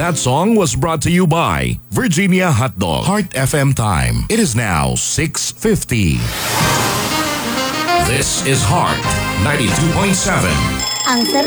That song was brought to you by Virginia Hotdog. Heart FM time. It is now 6:50. This is Heart 92.7. Ang sarap